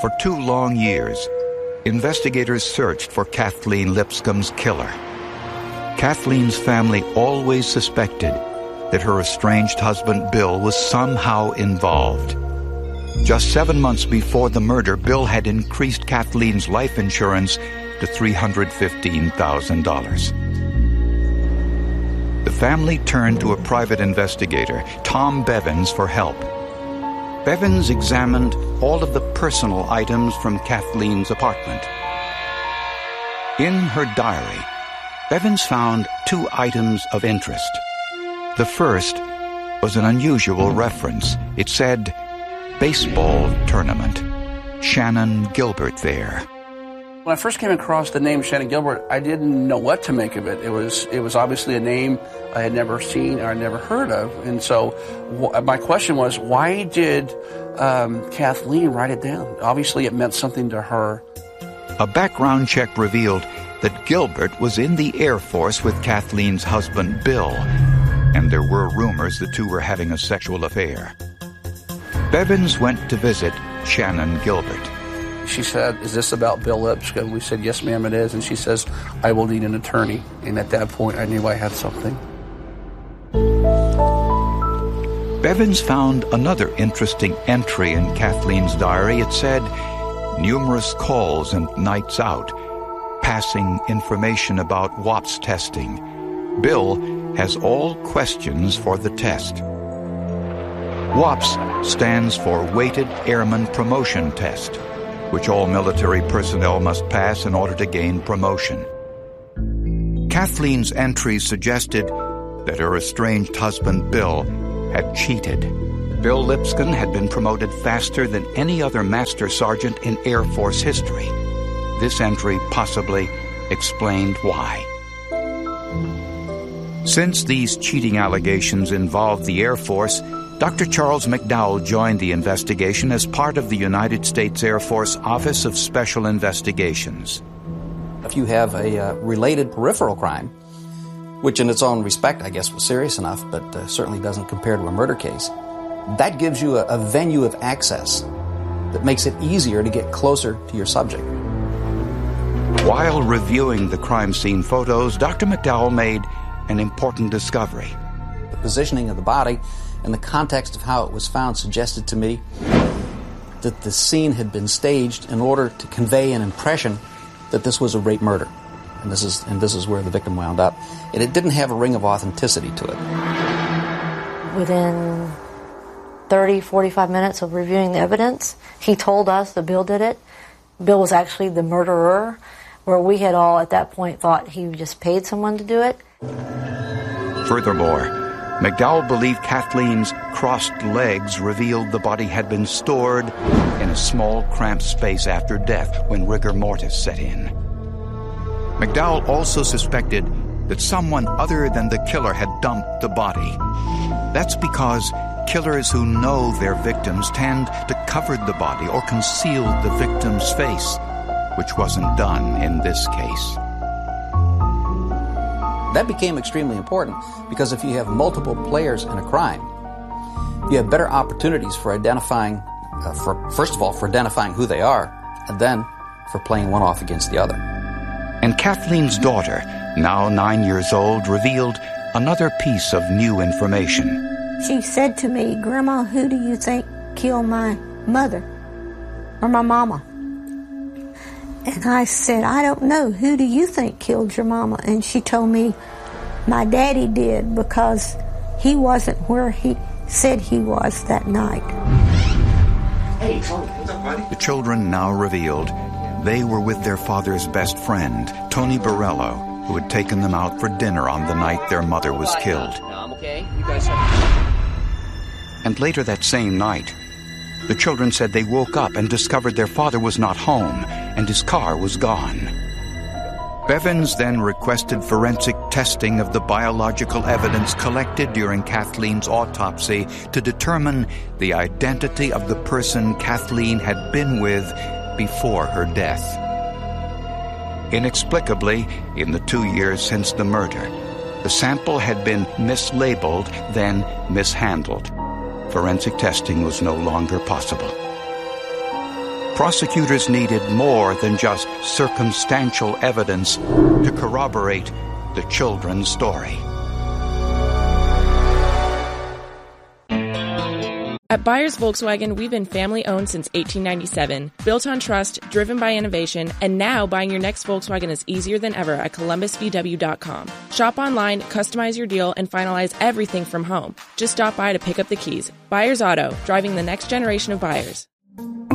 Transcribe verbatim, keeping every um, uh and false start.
For two long years, investigators searched for Kathleen Lipscomb's killer. Kathleen's family always suspected that her estranged husband Bill was somehow involved. Just seven months before the murder, Bill had increased Kathleen's life insurance to three hundred fifteen thousand dollars. The family turned to a private investigator, Tom Bevins, for help. Bevins examined all of the personal items from Kathleen's apartment. In her diary, Bevins found two items of interest. The first was an unusual reference. It said, "Baseball tournament. Shannon Gilbert there." When I first came across the name Shannon Gilbert, I didn't know what to make of it. It was it was obviously a name I had never seen or I'd never heard of. And so wh- my question was, why did um, Kathleen write it down? Obviously it meant something to her. A background check revealed that Gilbert was in the Air Force with Kathleen's husband, Bill, and there were rumors the two were having a sexual affair. Bevins went to visit Shannon Gilbert. She said, "Is this about Bill Lipscomb?" We said, "Yes, ma'am, it is." And she says, "I will need an attorney." And at that point, I knew I had something. Bevins found another interesting entry in Kathleen's diary. It said, "Numerous calls and nights out, passing information about W A P S testing. Bill has all questions for the test." W A P S stands for Weighted Airman Promotion Test, which all military personnel must pass in order to gain promotion. Kathleen's entries suggested that her estranged husband, Bill, had cheated. Bill Lipscomb had been promoted faster than any other master sergeant in Air Force history. This entry possibly explained why. Since these cheating allegations involved the Air Force, Doctor Charles McDowell joined the investigation as part of the United States Air Force Office of Special Investigations. If you have a uh, related peripheral crime, which in its own respect I guess was serious enough, but uh, certainly doesn't compare to a murder case, that gives you a, a venue of access that makes it easier to get closer to your subject. While reviewing the crime scene photos, Doctor McDowell made an important discovery. The positioning of the body and the context of how it was found suggested to me that the scene had been staged in order to convey an impression that this was a rape murder. And this is and this is where the victim wound up. And it didn't have a ring of authenticity to it. Within thirty, forty-five minutes of reviewing the evidence, he told us that Bill did it. Bill was actually the murderer, where we had all at that point thought he just paid someone to do it. Furthermore, McDowell believed Kathleen's crossed legs revealed the body had been stored in a small, cramped space after death when rigor mortis set in. McDowell also suspected that someone other than the killer had dumped the body. That's because killers who know their victims tend to cover the body or conceal the victim's face, which wasn't done in this case. That became extremely important because if you have multiple players in a crime, you have better opportunities for identifying, uh, for first of all, for identifying who they are, and then for playing one off against the other. And Kathleen's daughter, now nine years old, revealed another piece of new information. She said to me, "Grandma, who do you think killed my mother or my mama?" And I said, "I don't know. Who do you think killed your mama?" And she told me, "My daddy did, because he wasn't where he said he was that night." Hey, Tony, what's up, buddy? The children now revealed they were with their father's best friend, Tony Borello, who had taken them out for dinner on the night their mother was killed. No, I'm okay. You guys have... And later that same night, the children said they woke up and discovered their father was not home and his car was gone. Bevins then requested forensic testing of the biological evidence collected during Kathleen's autopsy to determine the identity of the person Kathleen had been with before her death. Inexplicably, in the two years since the murder, the sample had been mislabeled, then mishandled. Forensic testing was no longer possible. prosecutors needed more than just circumstantial evidence to corroborate the children's story. At Byers Volkswagen, we've been family-owned since eighteen ninety-seven, built on trust, driven by innovation, and now buying your next Volkswagen is easier than ever at columbus v w dot com. Shop online, customize your deal, and finalize everything from home. Just stop by to pick up the keys. Byers Auto, driving the next generation of buyers.